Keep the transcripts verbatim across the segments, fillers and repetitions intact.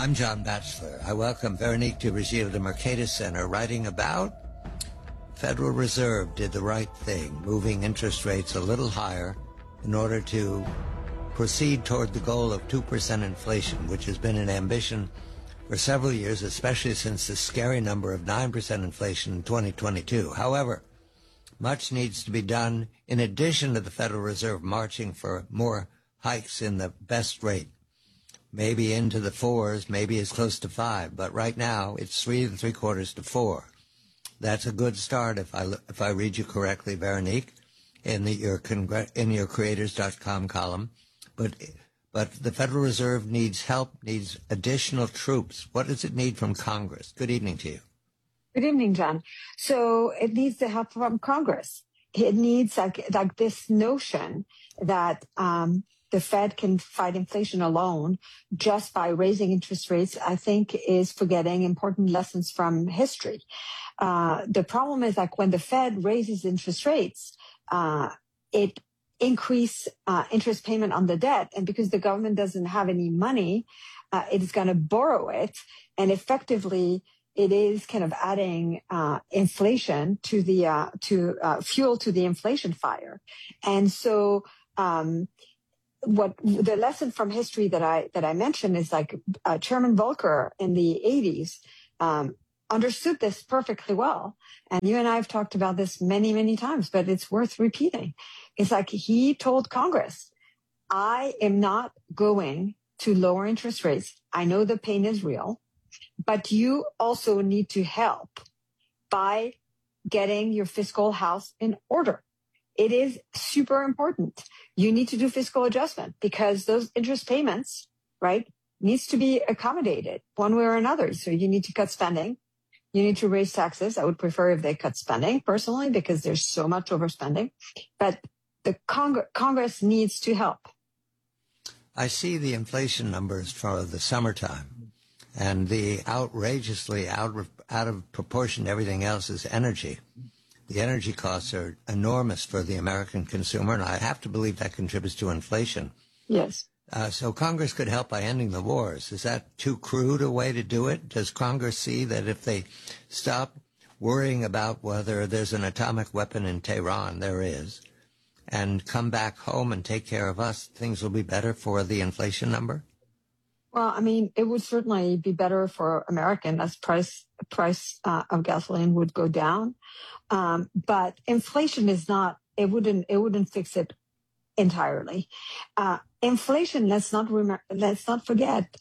I'm John Batchelor. I welcome Veronique de Regil de Mercatus Center, writing about Federal Reserve did the right thing, moving interest rates a little higher in order to proceed toward the goal of two percent inflation, which has been an ambition for several years, especially since the scary number of nine percent inflation in twenty twenty-two. However, much needs to be done in addition to the Federal Reserve marching for more hikes in the best rate. Maybe into the fours, maybe as close to five, but right now it's three and three quarters to four. That's a good start if I if I read you correctly, Veronique, in the, your congr- in your creators dot com column. But but the Federal Reserve needs help, needs additional troops. What does it need from Congress? Good evening to you. Good evening, John. So it needs the help from Congress. It needs like like this notion that um, the Fed can fight inflation alone just by raising interest rates, I think, is forgetting important lessons from history. Uh, the problem is like when the Fed raises interest rates, uh, it increase uh, interest payment on the debt. And because the government doesn't have any money, uh, it is going to borrow it. And effectively, it is kind of adding uh, inflation to the uh, to uh, fuel to the inflation fire. And so um, what the lesson from history that I that I mentioned is like uh, Chairman Volcker in the eighties um, understood this perfectly well. And you and I have talked about this many, many times, but it's worth repeating. It's like he told Congress, I am not going to lower interest rates. I know the pain is real, but you also need to help by getting your fiscal house in order. It is super important. You need to do fiscal adjustment because those interest payments, right, needs to be accommodated one way or another. So you need to cut spending. You need to raise taxes. I would prefer if they cut spending personally because there's so much overspending. But the Cong- Congress needs to help. I see the inflation numbers for the summertime, and the outrageously out of, out of proportion to everything else is energy. The energy costs are enormous for the American consumer, and I have to believe that contributes to inflation. Yes. Uh, so Congress could help by ending the wars. Is that too crude a way to do it? Does Congress see that if they stop worrying about whether there's an atomic weapon in Tehran, there is, and come back home and take care of us, things will be better for the inflation number? Well, I mean, it would certainly be better for American as price price uh, of gasoline would go down. Um, but inflation is not, it wouldn't, it wouldn't fix it entirely. Uh, inflation, let's not remember, let's not forget,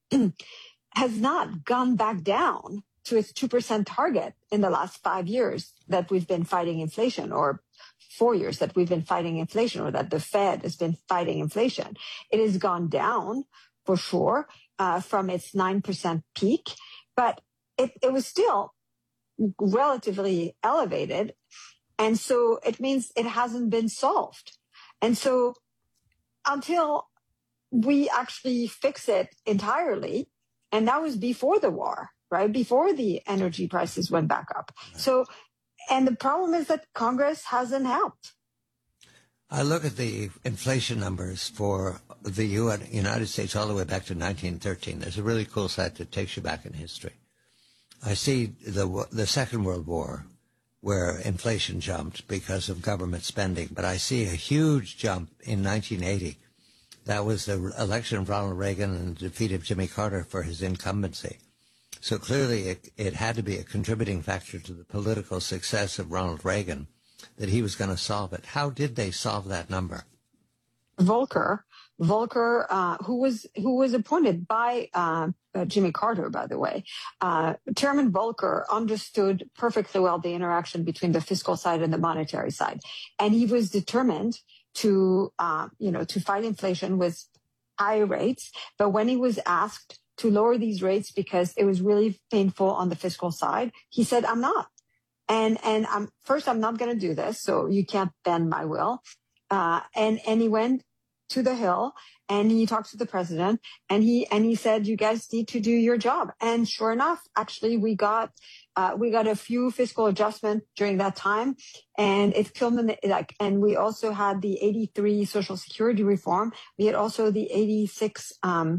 has not gone back down to its two percent target in the last five years that we've been fighting inflation, or four years that we've been fighting inflation, or that the Fed has been fighting inflation. It has gone down for sure, uh, from its nine percent peak, but it, it was still relatively elevated. And so it means it hasn't been solved. And so until we actually fix it entirely, and that was before the war, right? Before the energy prices went back up. So, and the problem is that Congress hasn't helped. I look at the inflation numbers for the United States all the way back to nineteen thirteen. There's a really cool site that takes you back in history. I see the the Second World War, where inflation jumped because of government spending, but I see a huge jump in nineteen eighty. That was the election of Ronald Reagan and the defeat of Jimmy Carter for his incumbency. So clearly it, it had to be a contributing factor to the political success of Ronald Reagan that he was going to solve it. How did they solve that number? Volcker, Volcker, uh, who was who was appointed by uh, uh, Jimmy Carter, by the way, uh, Chairman Volcker understood perfectly well the interaction between the fiscal side and the monetary side, and he was determined to, uh, you know, to fight inflation with high rates. But when he was asked to lower these rates because it was really painful on the fiscal side, he said, "I'm not." And and I'm first, I'm not going to do this, so you can't bend my will. Uh, and and he went to the Hill and he talked to the president and he and he said, "You guys need to do your job." And sure enough, actually, we got uh, we got a few fiscal adjustments during that time, and it culminated. Like, and we also had the eighty-three Social Security reform. We had also the eighty-six um,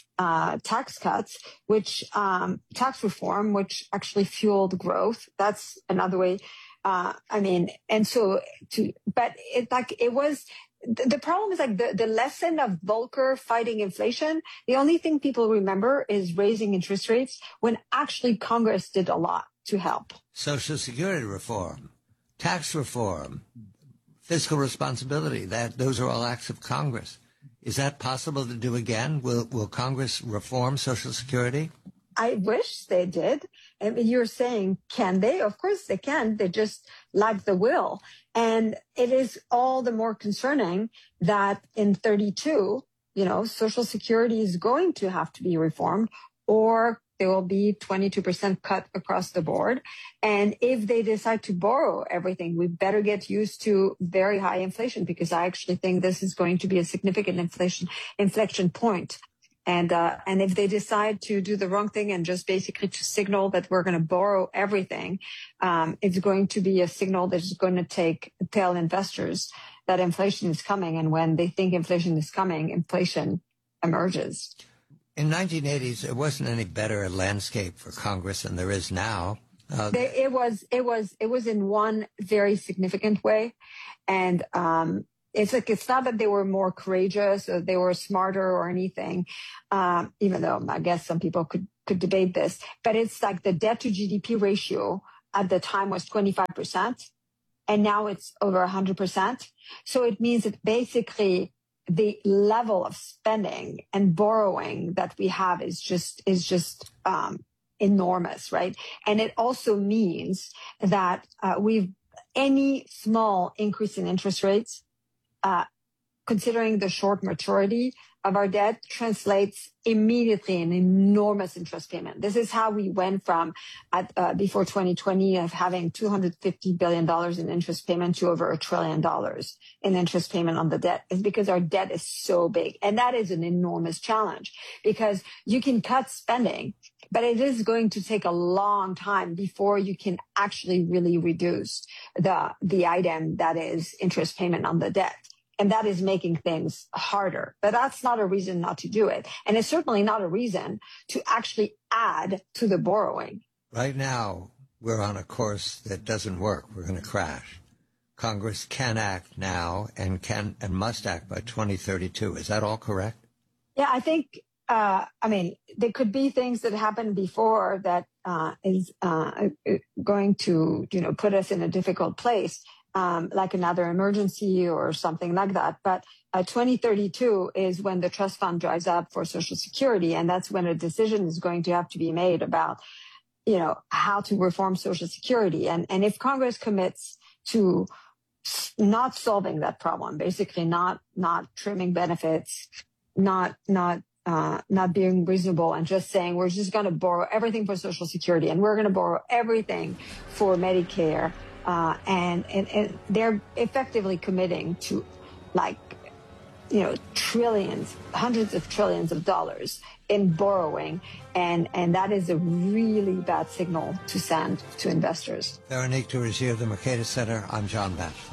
uh, tax cuts, which um, tax reform, which actually fueled growth. That's another way. Uh, I mean, and so to, but it like it was. The problem is like the, the lesson of Volcker fighting inflation. The only thing people remember is raising interest rates when actually Congress did a lot to help. Social Security reform, tax reform, fiscal responsibility, that those are all acts of Congress. Is that possible to do again? Will will Congress reform Social Security? I wish they did. I mean, you're saying, can they? Of course they can. They just lack the will. And it is all the more concerning that in thirty-two, you know, Social Security is going to have to be reformed, or there will be twenty-two percent cut across the board. And if they decide to borrow everything, we better get used to very high inflation, because I actually think this is going to be a significant inflation inflection point. And uh, and if they decide to do the wrong thing and just basically to signal that we're going to borrow everything, um, it's going to be a signal that is going to take tell investors that inflation is coming. And when they think inflation is coming, inflation emerges. In nineteen eighties, there wasn't any better landscape for Congress than there is now. Uh, there, it was it was it was in one very significant way, and um, It's like, it's not that they were more courageous or they were smarter or anything, um, even though I guess some people could, could debate this, but it's like the debt to G D P ratio at the time was twenty-five percent and now it's over one hundred percent. So it means that basically the level of spending and borrowing that we have is just, is just, um, enormous, right? And it also means that, uh, we've, any small increase in interest rates, Uh, considering the short maturity of our debt, translates immediately in enormous interest payment. This is how we went from, at, uh, before twenty twenty, of having two hundred fifty billion dollars in interest payment to over a trillion dollars in interest payment on the debt. It's because our debt is so big. And that is an enormous challenge, because you can cut spending, but it is going to take a long time before you can actually really reduce the, the item that is interest payment on the debt. And that is making things harder. But that's not a reason not to do it. And it's certainly not a reason to actually add to the borrowing. Right now, we're on a course that doesn't work. We're going to crash. Congress can act now and can and must act by twenty thirty-two. Is that all correct? Yeah, I think, uh, I mean, there could be things that happened before that uh, is uh, going to, you know, put us in a difficult place. Um, like another emergency or something like that. But uh, twenty thirty-two is when the trust fund dries up for Social Security. And that's when a decision is going to have to be made about, you know, how to reform Social Security. And, and if Congress commits to not solving that problem, basically not, not trimming benefits, not, not, uh, not being reasonable and just saying, we're just going to borrow everything for Social Security and we're going to borrow everything for Medicare. Uh, and, and, and they're effectively committing to, like, you know, trillions, hundreds of trillions of dollars in borrowing. And, and that is a really bad signal to send to investors. Veronique Durocher of the Mercatus Center. I'm John Batchelor.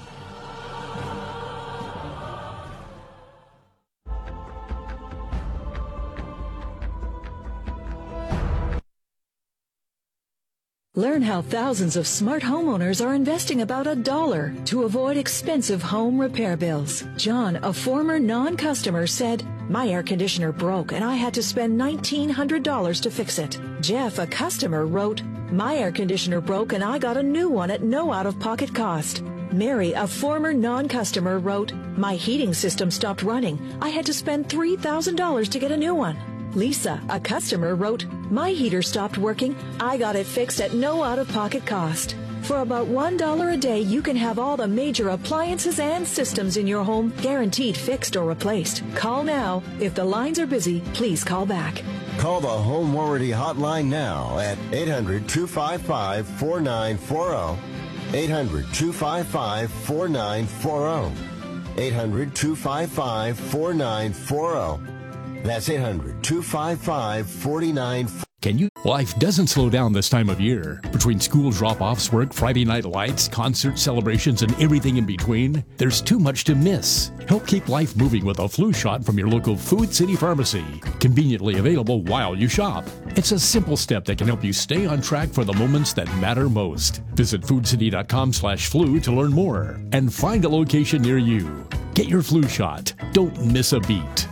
Learn how thousands of smart homeowners are investing about a dollar to avoid expensive home repair bills. John, a former non-customer, said, "My air conditioner broke and I had to spend nineteen hundred dollars to fix it." Jeff, a customer, wrote, "My air conditioner broke and I got a new one at no out-of-pocket cost." Mary, a former non-customer, wrote, "My heating system stopped running. I had to spend three thousand dollars to get a new one." Lisa, a customer, wrote, "My heater stopped working. I got it fixed at no out-of-pocket cost." For about one dollar a day, you can have all the major appliances and systems in your home guaranteed fixed or replaced. Call now. If the lines are busy, please call back. Call the Home Warranty Hotline now at eight hundred, two five five, four nine four zero. eight hundred, two five five, four nine four zero. eight hundred, two five five, four nine four zero. That's eight hundred, two five five, four nine four zero. Can you... Life doesn't slow down this time of year. Between school drop-offs, work, Friday night lights, concert celebrations, and everything in between, there's too much to miss. Help keep life moving with a flu shot from your local Food City Pharmacy. Conveniently available while you shop. It's a simple step that can help you stay on track for the moments that matter most. Visit foodcity.com slash flu to learn more and find a location near you. Get your flu shot. Don't miss a beat.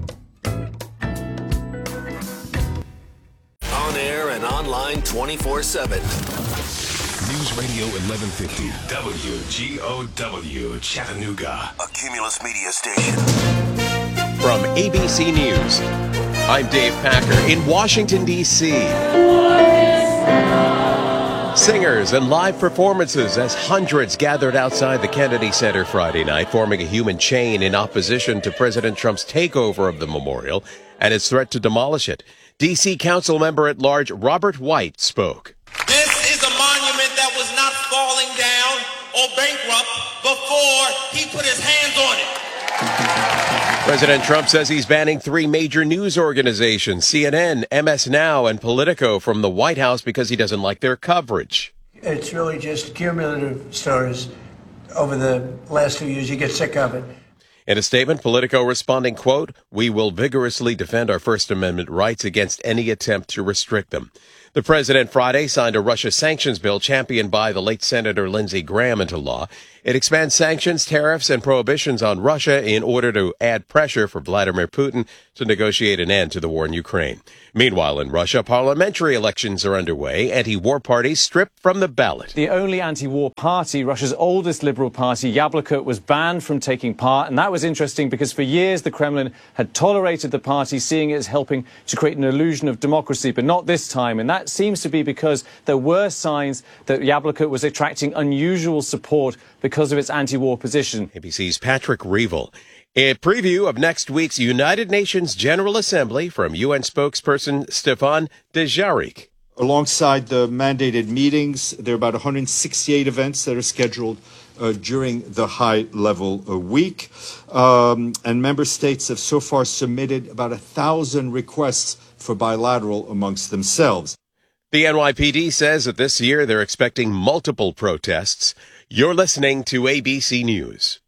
Online twenty-four seven. News Radio eleven fifty. W G O W, Chattanooga. A Cumulus Media station. From A B C News, I'm Dave Packer in Washington, D C Singers and live performances as hundreds gathered outside the Kennedy Center Friday night, forming a human chain in opposition to President Trump's takeover of the memorial and his threat to demolish it. D C Council member at large Robert White spoke. This is a monument that was not falling down or bankrupt before he put his hands on it. President Trump says he's banning three major news organizations, C N N, M S Now, and Politico, from the White House because he doesn't like their coverage. It's really just cumulative stories over the last few years. You get sick of it. In a statement, Politico responding, quote, "We will vigorously defend our First Amendment rights against any attempt to restrict them." The president Friday signed a Russia sanctions bill championed by the late Senator Lindsey Graham into law. It expands sanctions, tariffs, and prohibitions on Russia in order to add pressure for Vladimir Putin to negotiate an end to the war in Ukraine. Meanwhile, in Russia, parliamentary elections are underway. Anti-war parties stripped from the ballot. The only anti-war party, Russia's oldest liberal party, Yabloko, was banned from taking part. And that was interesting because for years the Kremlin had tolerated the party, seeing it as helping to create an illusion of democracy, but not this time. And that seems to be because there were signs that Yabloko was attracting unusual support because of its anti-war position. A B C's Patrick Reevell. A preview of next week's United Nations General Assembly from U N spokesperson Stefan Dujarric. Alongside the mandated meetings, there are about one hundred sixty-eight events that are scheduled uh, during the high-level uh, week. Um, and member states have so far submitted about a thousand requests for bilateral amongst themselves. The N Y P D says that this year they're expecting multiple protests. You're listening to A B C News.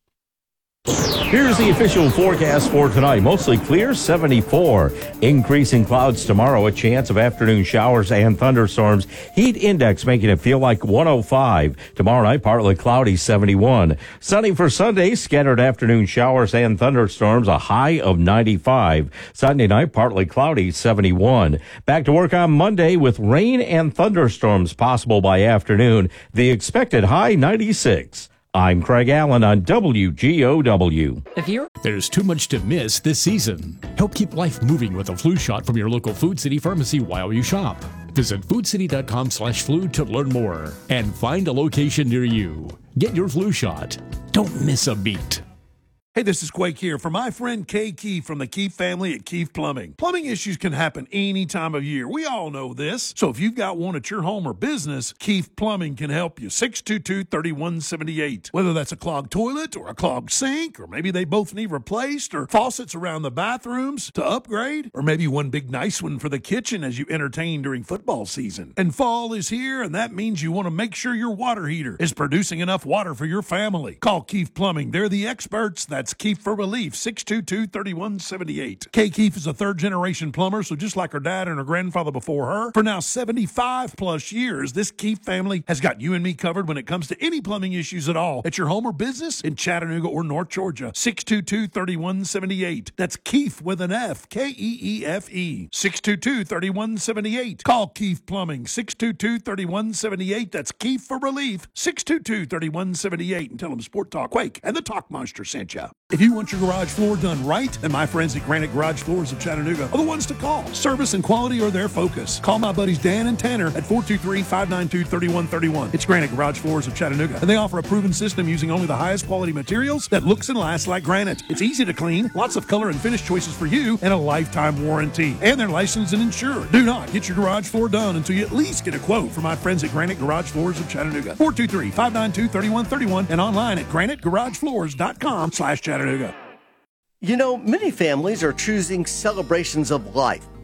Here's the official forecast for tonight. Mostly clear, seventy-four. Increasing clouds tomorrow, a chance of afternoon showers and thunderstorms. Heat index making it feel like one oh five. Tomorrow night, partly cloudy, seventy-one. Sunny for Sunday, scattered afternoon showers and thunderstorms, a high of ninety-five. Sunday night, partly cloudy, seventy-one. Back to work on Monday with rain and thunderstorms possible by afternoon. The expected high, ninety-six. I'm Craig Allen on W G O W. If you're There's too much to miss this season. Help keep life moving with a flu shot from your local Food City Pharmacy while you shop. Visit foodcity.com slash flu to learn more and find a location near you. Get your flu shot. Don't miss a beat. Hey, this is Quake here for my friend Kay Keefe from the Keefe family at Keefe Plumbing. Plumbing issues can happen any time of year. We all know this. So if you've got one at your home or business, Keefe Plumbing can help you. six two two, three one seven eight. Whether that's a clogged toilet or a clogged sink, or maybe they both need replaced, or faucets around the bathrooms to upgrade, or maybe one big nice one for the kitchen as you entertain during football season. And fall is here, and that means you want to make sure your water heater is producing enough water for your family. Call Keefe Plumbing. They're the experts. That's Keefe for Relief, six two two, three one seven eight. Kay Keefe is a third-generation plumber, so just like her dad and her grandfather before her, for now seventy-five plus years, this Keefe family has got you and me covered when it comes to any plumbing issues at all at your home or business in Chattanooga or North Georgia. six two two, three one seven eight. That's Keefe with an F, K E E F E. six two two, three one seven eight. Call Keefe Plumbing, six two two, three one seven eight. That's Keefe for Relief, six two two, three one seven eight. And tell them Sport Talk Quake and the Talk Monster sent you. If you want your garage floor done right, then my friends at Granite Garage Floors of Chattanooga are the ones to call. Service and quality are their focus. Call my buddies Dan and Tanner at four two three, five nine two, three one three one. It's Granite Garage Floors of Chattanooga, and they offer a proven system using only the highest quality materials that looks and lasts like granite. It's easy to clean, lots of color and finish choices for you, and a lifetime warranty. And they're licensed and insured. Do not get your garage floor done until you at least get a quote from my friends at Granite Garage Floors of Chattanooga. four two three, five nine two, three one three one and online at granite garage floors dot com slash Chattanooga. You know, many families are choosing celebrations of life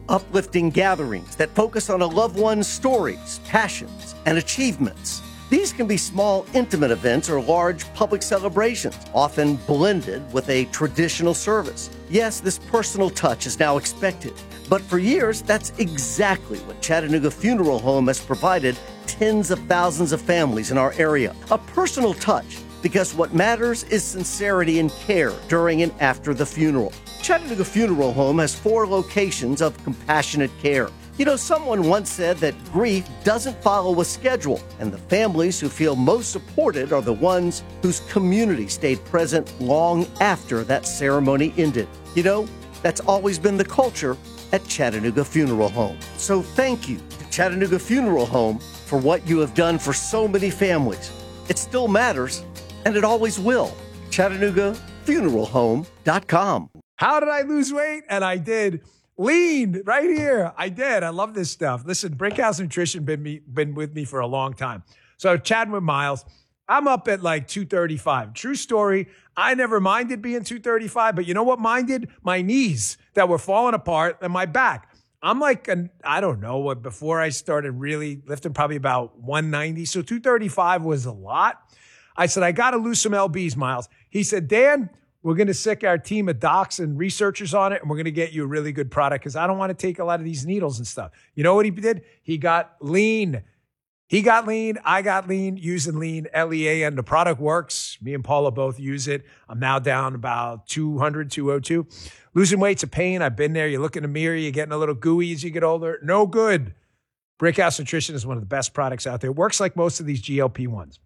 uplifting gatherings that focus on a loved one's stories, passions, and achievements. These can be small, intimate events or large public celebrations, often blended with a traditional service. Yes, this personal touch is now expected, but for years, that's exactly what Chattanooga Funeral Home has provided tens of thousands of families in our area. A personal touch, because what matters is sincerity and care during and after the funeral. Chattanooga Funeral Home has four locations of compassionate care. You know, someone once said that grief doesn't follow a schedule, and the families who feel most supported are the ones whose community stayed present long after that ceremony ended. You know, that's always been the culture at Chattanooga Funeral Home. So thank you to Chattanooga Funeral Home for what you have done for so many families. It still matters, and it always will. Chattanooga Funeral Home dot com. How did I lose weight? And I did. Lean right here. I did. I love this stuff. Listen, Brickhouse Nutrition been me been with me for a long time. So chatting with Miles, I'm up at like two thirty-five. True story. I never minded being two thirty-five, but you know what minded? My knees that were falling apart and my back. I'm like, an, I don't know what, before I started really lifting, probably about one ninety. So two thirty-five was a lot. I said, I got to lose some L Bs, Miles. He said, Dan, we're going to sick our team of docs and researchers on it, and we're going to get you a really good product because I don't want to take a lot of these needles and stuff. You know what he did? He got lean. He got lean. I got lean using lean, L E A, and the product works. Me and Paula both use it. I'm now down about two hundred, two oh two. Losing weight's a pain. I've been there. You look in the mirror, you're getting a little gooey as you get older. No good. Brickhouse Nutrition is one of the best products out there. It works like most of these G L P ones.